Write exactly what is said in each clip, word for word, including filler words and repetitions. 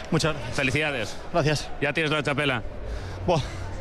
Muchas gracias. Felicidades. Gracias. ¿Ya tienes la chapela? Buah,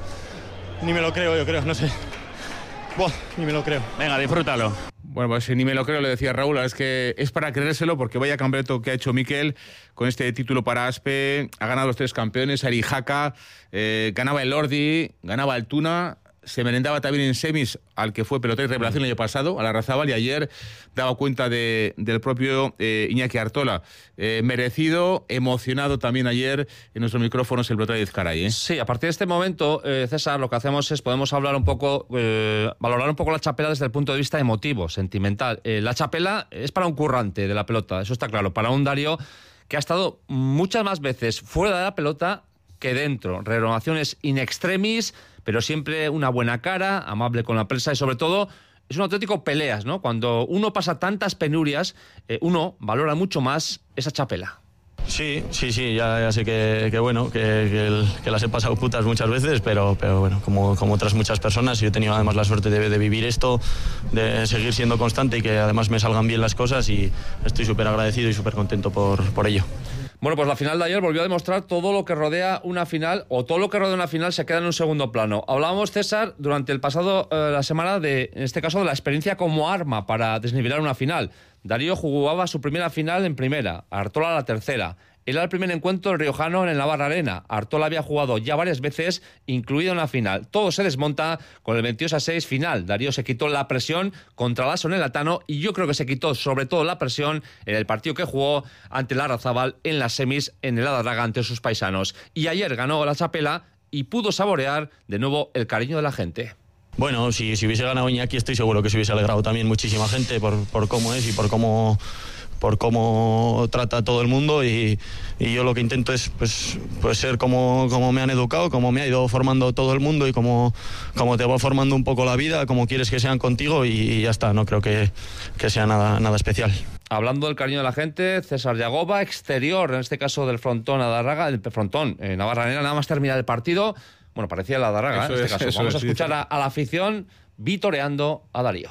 ni me lo creo, yo creo, no sé. Buah, ni me lo creo. Venga, disfrútalo. Bueno, pues ni me lo creo, le decía Raúl, es que es para creérselo porque vaya campeonato que ha hecho Mikel con este título para Aspe, ha ganado los tres campeones, Ari Jaca, eh, ganaba el Lordi, ganaba el Tuna, se merendaba también en semis al que fue pelotero de revelación el año pasado, a la Larrazábal, y ayer daba cuenta de, del propio eh, Iñaki Artola. Eh, merecido, emocionado también ayer en nuestros micrófonos el pelotero de Ezcaray. ¿eh? Sí, a partir de este momento, eh, César, lo que hacemos es, podemos hablar un poco, eh, valorar un poco la chapela desde el punto de vista emotivo, sentimental. Eh, la chapela es para un currante de la pelota, eso está claro, para un Darío que ha estado muchas más veces fuera de la pelota que dentro. Renovaciones in extremis, pero siempre una buena cara, amable con la prensa y sobre todo es un auténtico peleas, ¿no? Cuando uno pasa tantas penurias, eh, uno valora mucho más esa chapela. Sí, sí, sí, ya, ya sé que, que bueno, que, que, el, que las he pasado putas muchas veces, pero, pero bueno, como, como otras muchas personas, yo he tenido además la suerte de, de vivir esto, de seguir siendo constante y que además me salgan bien las cosas y estoy súper agradecido y súper contento por, por ello. Bueno, pues la final de ayer volvió a demostrar todo lo que rodea una final, o todo lo que rodea una final se queda en un segundo plano. Hablábamos, César, durante el pasado, eh, la semana, de, en este caso, de la experiencia como arma para desnivelar una final. Darío jugaba su primera final en primera, Artola la tercera. Era el primer encuentro del riojano en el Navarra Arena. Artola había jugado ya varias veces, incluido en la final. Todo se desmonta con el veintidós a seis final. Darío se quitó la presión contra la Sonelatano y yo creo que se quitó sobre todo la presión en el partido que jugó ante la Larrazábal en las semis en el Adarraga ante sus paisanos. Y ayer ganó la chapela y pudo saborear de nuevo el cariño de la gente. Bueno, si, si hubiese ganado Iñaki estoy seguro que se hubiese alegrado también muchísima gente por, por cómo es y por cómo... por cómo trata a todo el mundo y, y yo lo que intento es pues, pues ser como, como me han educado, como me ha ido formando todo el mundo y como, como te va formando un poco la vida, como quieres que sean contigo y, y ya está, no creo que, que sea nada, nada especial. Hablando del cariño de la gente, César Yagoba, exterior, en este caso del frontón Adarraga, el frontón eh, Navarra Arena, nada más terminar el partido, bueno, parecía la Adarraga, ¿eh? En este caso. Vamos a escuchar a, a la afición vitoreando a Darío.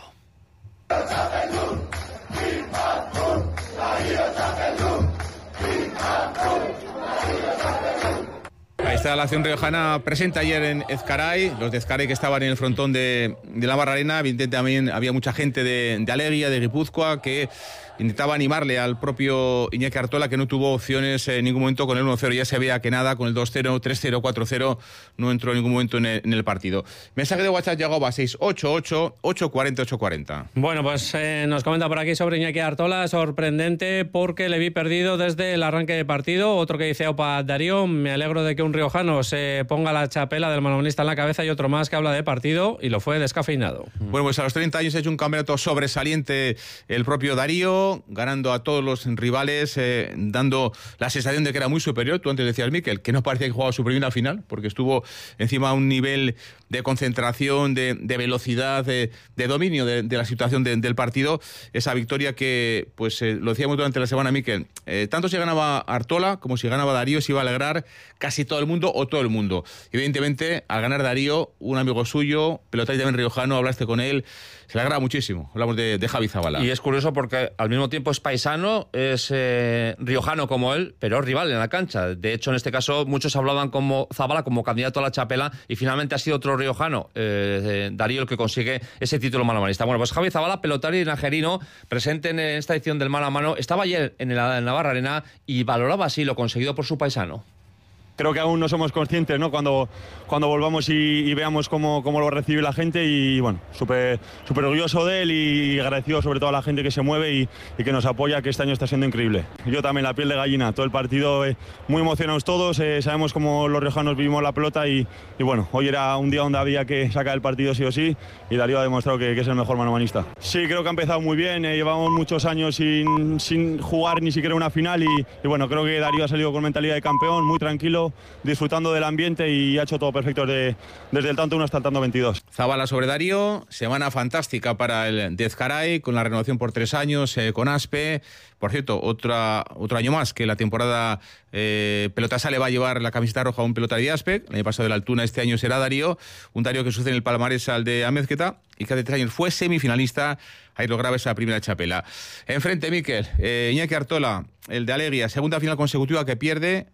Ahí está la acción riojana presente ayer en Ezcaray, los de Ezcaray que estaban en el frontón de, de la Navarra Arena. Evidentemente también había mucha gente de, de Alegia, de Guipúzcoa, que intentaba animarle al propio Iñaki Artola, que no tuvo opciones en ningún momento con el uno cero. Ya se veía que nada, con el dos cero, tres cero, cuatro cero, no entró en ningún momento en el, en el partido. Mensaje de WhatsApp llegó a seis ocho ocho, ocho cuatro cero, ocho cuatro cero. Bueno, pues eh, nos comenta por aquí sobre Iñaki Artola, sorprendente porque le vi perdido desde el arranque de partido. Otro que dice, opa, Darío, me alegro de que un riojano se ponga la chapela del manomanista en la cabeza, y otro más que habla de partido y lo fue descafeinado. Bueno, pues a los treinta años ha hecho un campeonato sobresaliente el propio Darío, ganando a todos los rivales, eh, dando la sensación de que era muy superior. Tú antes decías, Mikel, que no parecía que jugaba su primera final, porque estuvo encima a un nivel de concentración, de, de velocidad, de, de dominio de, de la situación de, del partido. Esa victoria que, pues eh, lo decíamos durante la semana, Mikel, eh, tanto si ganaba Artola como si ganaba Darío, se iba a alegrar casi todo el mundo o todo el mundo. Evidentemente, al ganar Darío, un amigo suyo, pelotari también riojano, hablaste con él, se le agrada muchísimo. Hablamos de, de Javi Zabala. Y es curioso porque al mismo tiempo es paisano, es eh, riojano como él, pero es rival en la cancha. De hecho, en este caso, muchos hablaban como Zabala como candidato a la chapela y finalmente ha sido otro riojano, eh, Darío, el que consigue ese título mano a manista. Bueno, pues Javi Zabala, pelotari najerino, presente en esta edición del mano a mano, estaba ayer en el en Navarra Arena y valoraba así lo conseguido por su paisano. Creo que aún no somos conscientes, ¿no? Cuando, cuando volvamos y, y veamos cómo, cómo lo recibe la gente y bueno, súper súper orgulloso de él y agradecido sobre todo a la gente que se mueve y, y que nos apoya, que este año está siendo increíble. Yo también, la piel de gallina, todo el partido eh, muy emocionados todos, eh, sabemos cómo los riojanos vivimos la pelota y, y bueno, hoy era un día donde había que sacar el partido sí o sí y Darío ha demostrado que, que es el mejor manomanista. Sí, creo que ha empezado muy bien, eh, llevamos muchos años sin, sin jugar ni siquiera una final y, y bueno, creo que Darío ha salido con mentalidad de campeón, muy tranquilo, disfrutando del ambiente y ha hecho todo perfecto desde, desde el tanto uno hasta el tanto veintidós. Zabala sobre Darío, semana fantástica para el de Ezcaray, con la renovación por tres años eh, con Aspe. Por cierto, otra, otro año más que la temporada eh, Pelota le va a llevar la camiseta roja a un pelotari de Aspe. El año pasado de la Altuna, este año será Darío, un Darío que sucede en el palmarés al de Amezqueta y que hace tres años fue semifinalista. Ahí lograba esa primera chapela. Enfrente, Mikel, eh, Iñaki Artola, el de Alegia, segunda final consecutiva que pierde